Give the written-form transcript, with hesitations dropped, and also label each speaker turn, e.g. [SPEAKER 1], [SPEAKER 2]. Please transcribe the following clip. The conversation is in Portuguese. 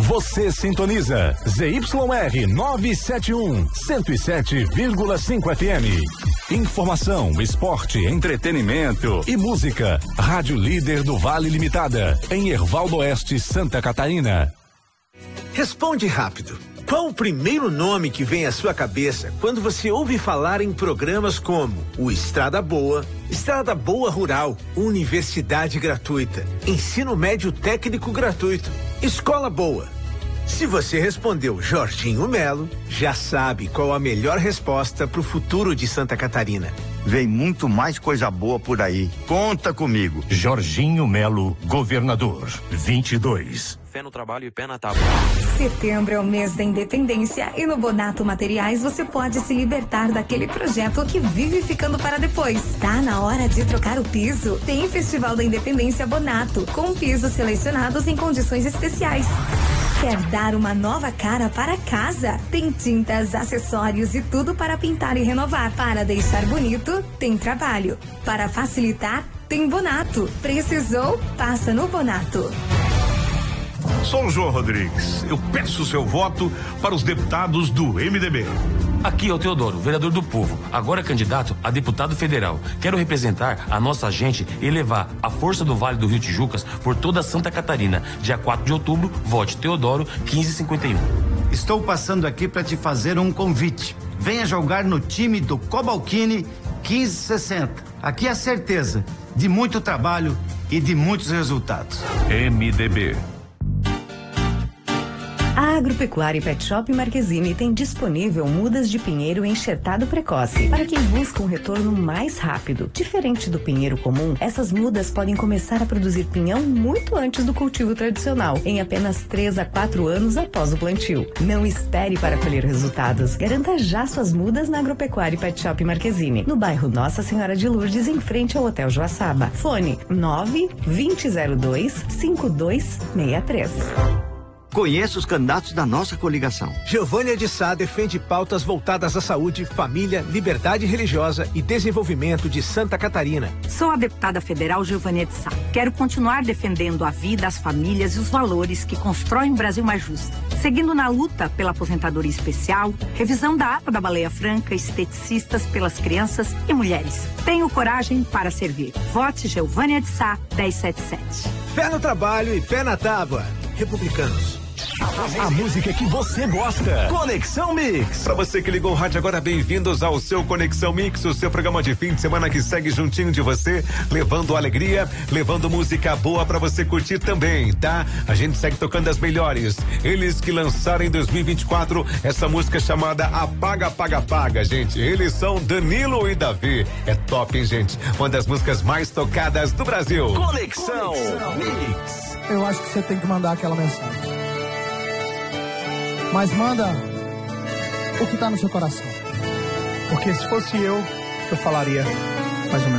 [SPEAKER 1] Você sintoniza ZYR 971, 107,5 FM. Informação, esporte, entretenimento e música. Rádio Líder do Vale Limitada, em Herval do Oeste, Santa Catarina.
[SPEAKER 2] Responde rápido. Qual o primeiro nome que vem à sua cabeça quando você ouve falar em programas como o Estrada Boa Rural, Universidade Gratuita, Ensino Médio Técnico Gratuito, Escola Boa? Se você respondeu Jorginho Melo, já sabe qual a melhor resposta para o futuro de Santa Catarina.
[SPEAKER 3] Vem muito mais coisa boa por aí. Conta comigo.
[SPEAKER 1] Jorginho Melo, governador, 22.
[SPEAKER 4] Fé no trabalho e pé na tábua.
[SPEAKER 5] Setembro é o mês da independência e no Bonato Materiais você pode se libertar daquele projeto que vive ficando para depois. Tá na hora de trocar o piso? Tem Festival da Independência Bonato, com pisos selecionados em condições especiais. Quer dar uma nova cara para casa? Tem tintas, acessórios e tudo para pintar e renovar. Para deixar bonito, tem trabalho. Para facilitar, tem Bonato. Precisou? Passa no Bonato.
[SPEAKER 6] Sou o João Rodrigues. Eu peço o seu voto para os deputados do MDB.
[SPEAKER 7] Aqui é o Teodoro, vereador do Povo, agora candidato a deputado federal. Quero representar a nossa gente e levar a força do Vale do Rio Tijucas por toda Santa Catarina. Dia 4 de outubro, vote Teodoro 1551.
[SPEAKER 8] Estou passando aqui para te fazer um convite. Venha jogar no time do Cobalcini 1560. Aqui é a certeza de muito trabalho e de muitos resultados.
[SPEAKER 1] MDB.
[SPEAKER 5] A Agropecuária e Pet Shop Marquezine tem disponível mudas de pinheiro enxertado precoce para quem busca um retorno mais rápido. Diferente do pinheiro comum, essas mudas podem começar a produzir pinhão muito antes do cultivo tradicional, em apenas 3 a 4 anos após o plantio. Não espere para colher resultados. Garanta já suas mudas na Agropecuária e Pet Shop Marquezine, no bairro Nossa Senhora de Lourdes, em frente ao Hotel Joaçaba. Fone 9-2002-5263.
[SPEAKER 3] Conheça os candidatos da nossa coligação.
[SPEAKER 2] Giovânia de Sá defende pautas voltadas à saúde, família, liberdade religiosa e desenvolvimento de Santa Catarina.
[SPEAKER 9] Sou a deputada federal Giovânia de Sá. Quero continuar defendendo a vida, as famílias e os valores que constroem um Brasil mais justo. Seguindo na luta pela aposentadoria especial, revisão da APA da Baleia Franca, esteticistas pelas crianças e mulheres. Tenho coragem para servir. Vote Giovânia de Sá 1077.
[SPEAKER 2] Fé no trabalho e pé na tábua. Republicanos.
[SPEAKER 1] A música que você gosta. Conexão Mix.
[SPEAKER 10] Pra você que ligou o rádio agora, bem-vindos ao seu Conexão Mix, o seu programa de fim de semana que segue juntinho de você, levando alegria, levando música boa pra você curtir também, tá? A gente segue tocando as melhores. Eles que lançaram em 2024 essa música chamada Apaga, Apaga, Apaga, gente. Eles são Danilo e Davi. É top, hein, gente? Uma das músicas mais tocadas do Brasil.
[SPEAKER 1] Conexão Mix.
[SPEAKER 11] Eu acho que você tem que mandar aquela mensagem. Mas manda o que tá no seu coração. Porque se fosse eu falaria mais ou menos.